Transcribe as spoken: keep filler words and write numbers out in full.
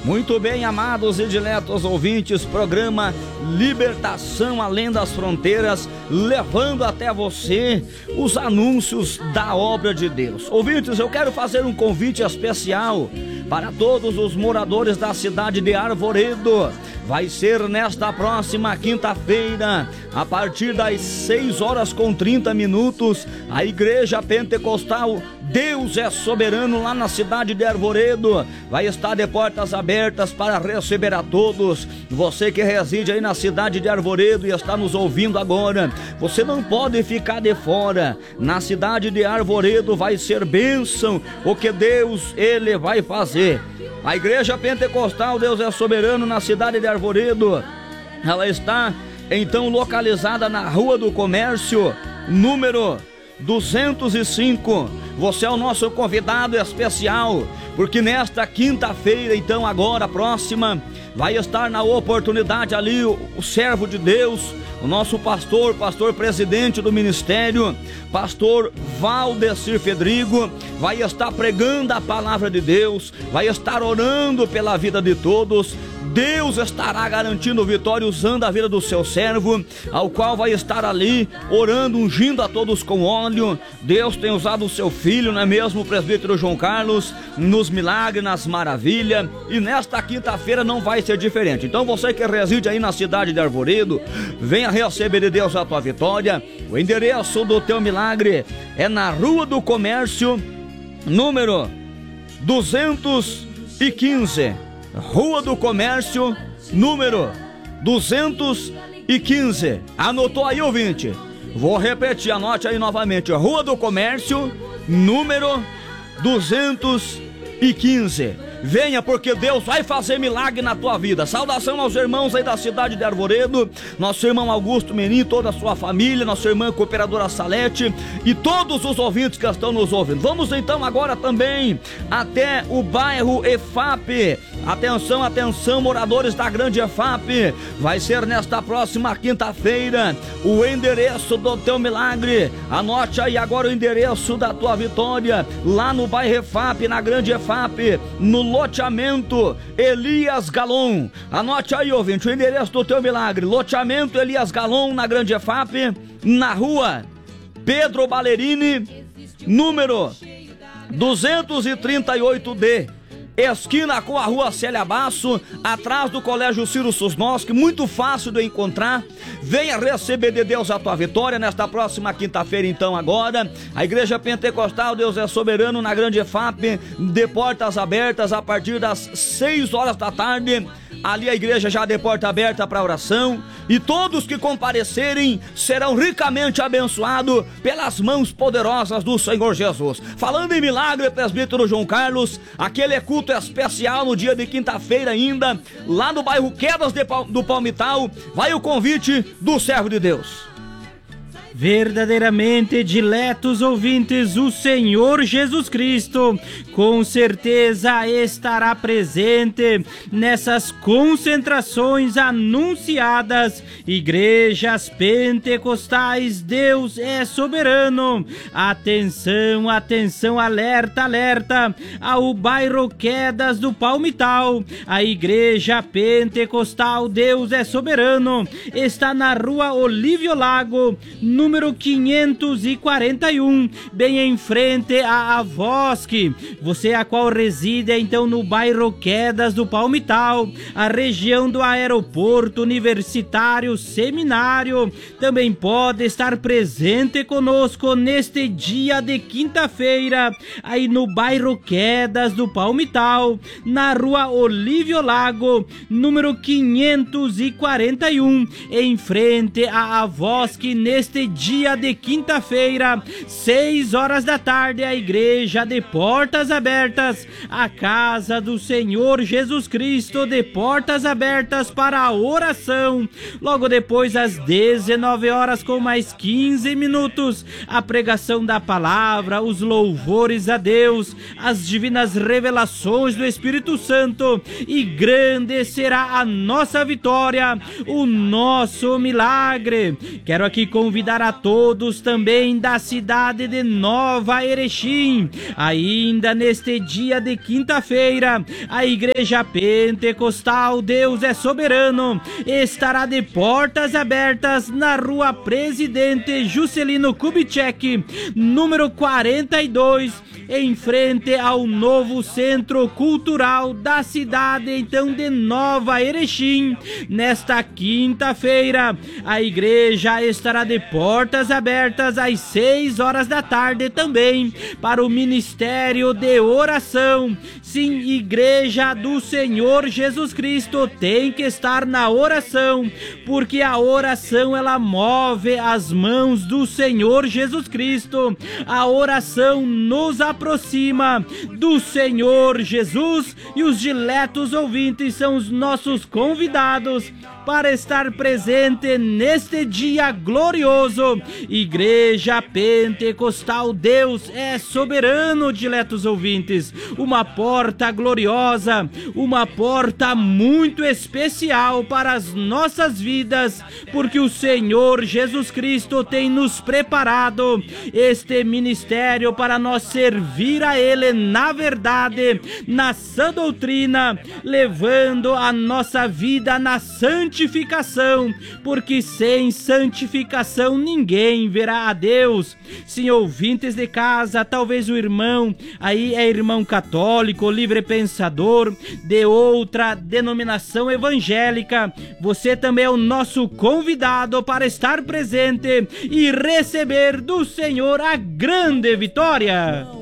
Muito bem, amados e diletos ouvintes, programa Libertação Além das Fronteiras, levando até você os anúncios da obra de Deus. Ouvintes, eu quero fazer um convite especial para todos os moradores da cidade de Arvoredo. Vai ser nesta próxima quinta-feira, a partir das seis horas com trinta minutos, a Igreja Pentecostal Deus é Soberano, lá na cidade de Arvoredo, vai estar de portas abertas para receber a todos. Você que reside aí na cidade de Arvoredo e está nos ouvindo agora, você não pode ficar de fora. Na cidade de Arvoredo vai ser bênção o que Deus, Ele vai fazer. A Igreja Pentecostal Deus é Soberano na cidade de Arvoredo, ela está então localizada na Rua do Comércio, número duzentos e cinco. Você é o nosso convidado especial, porque nesta quinta-feira, então agora próxima, vai estar na oportunidade ali o, o servo de Deus, o nosso pastor, pastor presidente do ministério, pastor Valdecir Fedrigo, vai estar pregando a palavra de Deus, vai estar orando pela vida de todos. Deus estará garantindo vitória usando a vida do seu servo, ao qual vai estar ali orando, ungindo a todos com óleo. Deus tem usado o seu filho, não é mesmo, o presbítero João Carlos, nos milagres, nas maravilhas, e nesta quinta-feira não vai ser diferente. Então você que reside aí na cidade de Arvoredo, venha receber de Deus a tua vitória. O endereço do teu milagre é na Rua do Comércio, número duzentos e quinze. Rua do Comércio, número duzentos e quinze. Anotou aí, ouvinte? Vou repetir, anote aí novamente. Rua do Comércio, número duzentos e quinze. Venha, porque Deus vai fazer milagre na tua vida. Saudação aos irmãos aí da cidade de Arvoredo, nosso irmão Augusto Menin, toda a sua família, nossa irmã cooperadora Salete e todos os ouvintes que estão nos ouvindo. Vamos então agora também até o bairro E F A P. Atenção, atenção, moradores da grande E F A P. Vai ser nesta próxima quinta-feira o endereço do teu milagre. Anote aí agora o endereço da tua vitória, lá no bairro E F A P, na grande E F A P, no loteamento Elias Galon. Anote aí, ouvinte, o endereço do teu milagre: loteamento Elias Galon, na grande E F A P, na rua Pedro Ballerini, número duzentos e trinta e oito D, esquina com a rua Célia Basso, atrás do colégio Ciro Susnoski, muito fácil de encontrar. Venha receber de Deus a tua vitória nesta próxima quinta-feira, então agora, a Igreja Pentecostal Deus é Soberano, na grande E F A P, de portas abertas a partir das seis horas da tarde. Ali a igreja já de porta aberta para oração, e todos que comparecerem serão ricamente abençoados pelas mãos poderosas do Senhor Jesus. Falando em milagre, presbítero João Carlos, aquele culto especial no dia de quinta-feira ainda, lá no bairro Quedas de, do Palmital, vai o convite do servo de Deus. Verdadeiramente, diletos ouvintes, o Senhor Jesus Cristo com certeza estará presente nessas concentrações anunciadas. Igrejas Pentecostais Deus é Soberano. Atenção, atenção, alerta, alerta ao bairro Quedas do Palmital. A Igreja Pentecostal Deus é Soberano está na rua Olívio Lago, no número quinhentos e quarenta e um, bem em frente à Avosque. Você a qual reside então no bairro Quedas do Palmital, a região do aeroporto universitário Seminário, também pode estar presente conosco neste dia de quinta-feira, aí no bairro Quedas do Palmital, na rua Olívio Lago, número quinhentos e quarenta e um, em frente à Avosque, neste dia de quinta-feira, seis horas da tarde, a igreja de portas abertas, a casa do Senhor Jesus Cristo de portas abertas para a oração. Logo depois, às dezenove horas com mais quinze minutos, a pregação da palavra, os louvores a Deus, as divinas revelações do Espírito Santo, e grande será a nossa vitória, o nosso milagre. Quero aqui convidar para todos também da cidade de Nova Erechim. Ainda neste dia de quinta-feira, a Igreja Pentecostal Deus é Soberano estará de portas abertas na rua Presidente Juscelino Kubitschek, número quarenta e dois, em frente ao novo Centro Cultural da cidade então de Nova Erechim. Nesta quinta-feira, a igreja estará de portas abertas às seis horas da tarde também para o Ministério de Oração. Sim, Igreja do Senhor Jesus Cristo tem que estar na oração, porque a oração ela move as mãos do Senhor Jesus Cristo. A oração nos aproxima do Senhor Jesus, e os diletos ouvintes são os nossos convidados para estar presente neste dia glorioso. Igreja Pentecostal Deus é Soberano, diletos ouvintes, uma porta gloriosa, uma porta muito especial para as nossas vidas, porque o Senhor Jesus Cristo tem nos preparado este ministério para nós servir a Ele na verdade, na sã doutrina, levando a nossa vida na santificação, porque sem santificação ninguém verá a Deus. Sim, ouvintes de casa, talvez o irmão aí é irmão católico, livre pensador, de outra denominação evangélica, você também é o nosso convidado para estar presente e receber do Senhor a grande vitória.